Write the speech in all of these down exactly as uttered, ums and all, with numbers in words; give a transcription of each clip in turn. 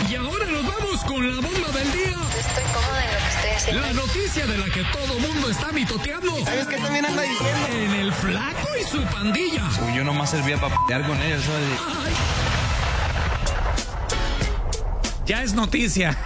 Y ahora nos vamos con la bomba del día. Estoy cómoda en lo que estoy haciendo. La noticia de la que todo mundo está mitoteando. ¿Sabes qué también anda diciendo? En el Flaco y su pandilla. Uy, yo nomás servía para pelear con ellos, ¿sabes? Ay. Ya es noticia.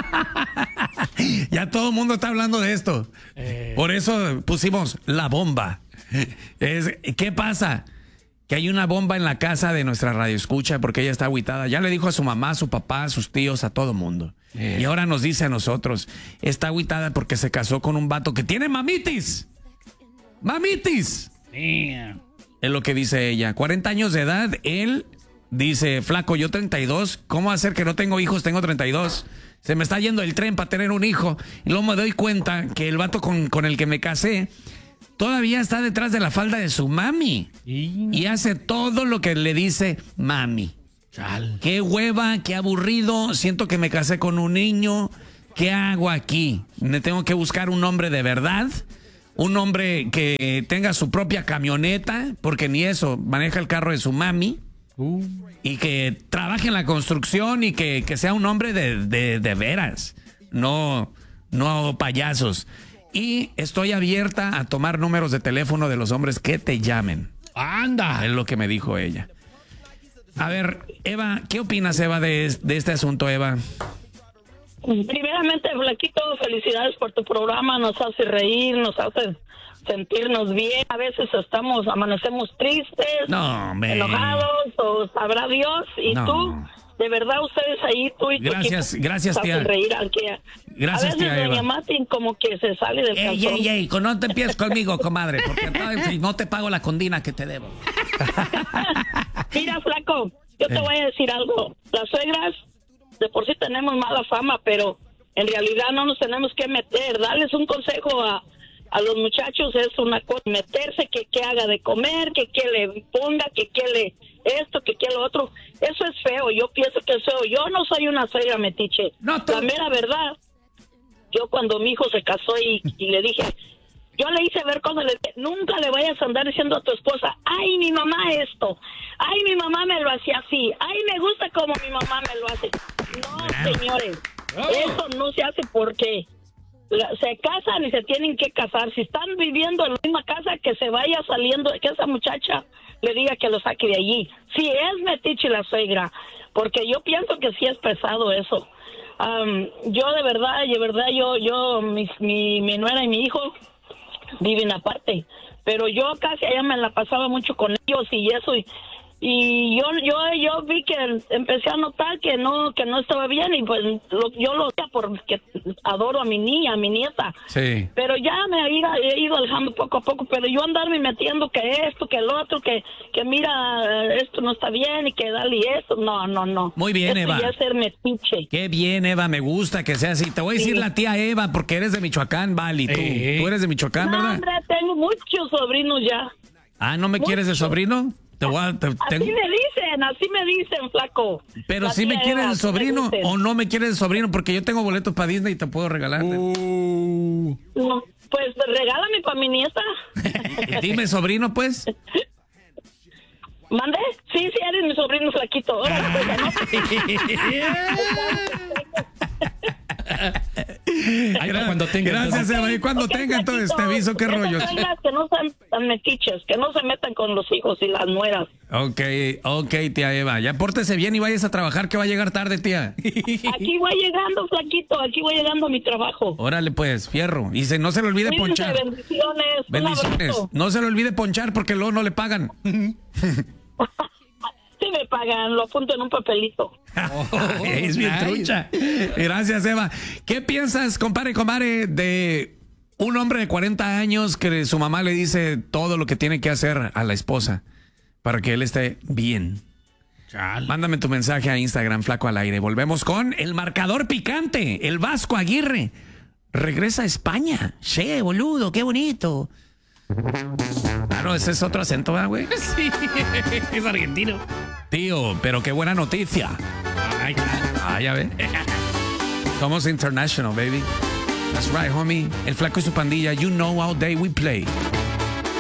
Ya todo el mundo está hablando de esto. Eh. Por eso pusimos la bomba. Es, ¿qué pasa? Que hay una bomba en la casa de nuestra radioescucha porque ella está agüitada. Ya le dijo a su mamá, a su papá, a sus tíos, a todo mundo. Eh. Y ahora nos dice a nosotros, está agüitada porque se casó con un vato que tiene mamitis. ¡Mamitis! Yeah. Es lo que dice ella. cuarenta años de edad, él dice, flaco, yo treinta y dos, ¿cómo hacer que no tengo hijos? Tengo treinta y dos. Se me está yendo el tren para tener un hijo. Y luego me doy cuenta que el vato con, con el que me casé todavía está detrás de la falda de su mami. ¿Y? Y hace todo lo que le dice mami. Chal. Qué hueva, qué aburrido. Siento que me casé con un niño. ¿Qué hago aquí? Me tengo que buscar un hombre de verdad. Un hombre que tenga su propia camioneta, porque ni eso, maneja el carro de su mami. Uh. Y que trabaje en la construcción y que, que sea un hombre de, de, de veras. No, no payasos. Y estoy abierta a tomar números de teléfono de los hombres que te llamen. ¡Anda! Es lo que me dijo ella. A ver, Eva, ¿qué opinas, Eva, de, de este asunto, Eva? Primeramente, Flaquito, felicidades por tu programa. Nos hace reír, nos hace sentirnos bien. A veces estamos, amanecemos tristes, no, enojados, o sabrá Dios. Y no. Tú, de verdad, ustedes ahí, tú y tu gracias, equipo, gracias, tía. Reír, aunque gracias, a veces tía doña Eva. Martín como que se sale del ey, calzón. Ey, ey, ey, no te empieces conmigo, comadre, porque no, no te pago la condina que te debo. Mira, flaco, yo te eh. voy a decir algo. Las suegras, de por sí tenemos mala fama, pero en realidad no nos tenemos que meter. Darles un consejo a, a los muchachos es una cosa, meterse, que qué haga de comer, que qué le ponga, que qué le esto, que qué lo otro. Eso es feo, yo pienso que es feo. Yo no soy una suegra metiche. No, tú... La mera verdad, yo cuando mi hijo se casó y, y le dije, yo le hice ver cosas, le dije, nunca le vayas a andar diciendo a tu esposa, ay, mi mamá esto, ay, mi mamá me lo hacía así, ay, me gusta como mi mamá me lo hace. No, señores, oh. Eso no se hace porque la, se casan y se tienen que casar. Si están viviendo en la misma casa, que se vaya saliendo, que esa muchacha le diga que lo saque de allí. Si es metiche la suegra, porque yo pienso que sí es pesado eso. Um, yo de verdad, de verdad, yo, yo, mi, mi, mi nuera y mi hijo viven aparte, pero yo casi allá me la pasaba mucho con ellos y eso, y, y yo yo yo vi que empecé a notar que no que no estaba bien, y pues lo, yo lo hacía porque adoro a mi niña, a mi nieta. Sí. Pero ya me he ido, he ido alejando poco a poco, pero yo andarme metiendo que esto, que el otro, que que mira, esto no está bien y que dale esto, no, no, no. Muy bien, esto Eva. Ya es ser metiche. Qué bien, Eva, me gusta que sea así. Te voy a decir sí. La tía Eva, porque eres de Michoacán, Vali, tú. Eh. Tú eres de Michoacán, no, ¿verdad? Hombre, tengo muchos sobrinos ya. Ah, ¿no me Mucho. quieres de sobrino? Te voy a, te, así tengo... me dicen, así me dicen, flaco. Pero si ¿sí me quieres de sobrino o no me quieres de sobrino, porque yo tengo boletos para Disney y te puedo regalar. Uh. No, pues regálame para mi nieta. Dime, sobrino, pues. ¿Mande? Sí, sí, eres mi sobrino, flaquito. Órale, pues, ¿no? Ay, cuando tenga, gracias, Eva. Y cuando okay, tenga, entonces te aviso qué rollo. Que no sean tan metiches, que no se metan con los hijos y las nueras. Ok, ok, tía Eva. Ya pórtese bien y vayas a trabajar, que va a llegar tarde, tía. Aquí voy llegando, flaquito. Aquí voy llegando a mi trabajo. Órale, pues, fierro. Y se, no se le olvide Cuídense, ponchar. Bendiciones. Bendiciones. No se le olvide ponchar porque luego no le pagan. Sí me pagan, lo apunto en un papelito. Oh, es bien nice. Trucha. Gracias, Eva. ¿Qué piensas, compadre, comadre, de un hombre de cuarenta años que su mamá le dice todo lo que tiene que hacer a la esposa para que él esté bien? Chal. Mándame tu mensaje a Instagram, Flaco al Aire. Volvemos con el marcador picante, el Vasco Aguirre. Regresa a España. Che, boludo, qué bonito. Ah, no, ese es otro acento, ¿verdad, güey? Sí, es argentino. Tío, pero qué buena noticia. Ay, ah, ya ve. Somos international, baby. That's right, homie. El Flaco y su pandilla. You know how day we play.